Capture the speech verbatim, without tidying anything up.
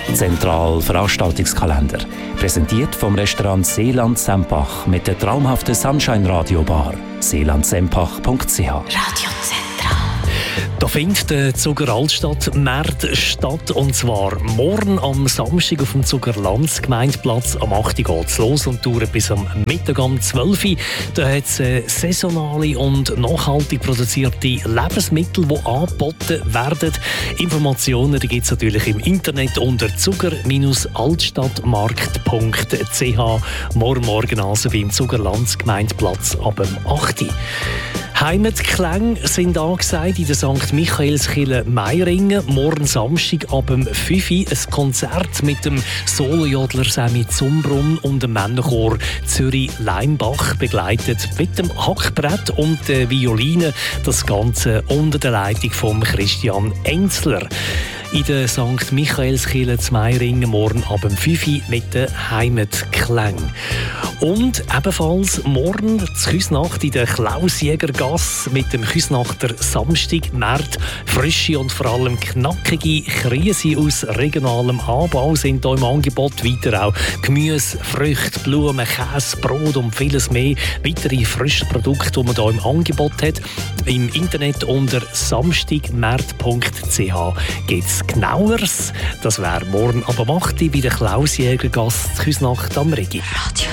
Zentral Veranstaltungskalender. Präsentiert vom Restaurant Seeland Sempach mit der traumhaften Sunshine Radio Bar. seeland sempach punkt c h. Radio Zentral. Da findet der Zuger Altstadt März statt, und zwar morgen am Samstag auf dem Zuger Landsgemeindeplatz. Am acht Uhr geht es los und dauert bis am Mittag um zwölf Uhr. Da hat es äh, saisonale und nachhaltig produzierte Lebensmittel, die angeboten werden. Informationen gibt es natürlich im Internet unter zuger altstadtmarkt punkt c h. Morgen Morgen also beim Zuger Landsgemeindeplatz ab dem acht Uhr. Heimatklänge sind angesagt in der Sankt Michaelskirche Meiringen. Morgen Samstag ab dem fünf Uhr ein Konzert mit dem Solojodler Semi Zumbrunn und dem Männerchor Zürich-Leimbach, begleitet mit dem Hackbrett und der Violine. Das Ganze unter der Leitung von Christian Enzler. In der Sankt Michaelskirche zu Meiringen morgen ab dem fünf Uhr mit den Heimatklängen. Und ebenfalls morgen zur Küsnacht in der Klausjägergasse mit dem Küsnachter Samstagmarkt. Frische und vor allem knackige Krise aus regionalem Anbau sind hier im Angebot. Weiter auch Gemüse, Früchte, Blumen, Käse, Brot und vieles mehr. Weitere frische Produkte, die man hier im Angebot hat. Im Internet unter samstagmarkt punkt c h gibt es Genaueres. Das wäre morgen ab acht Uhr bei der Klausjägergasse zu Küsnacht am Rigi. Radio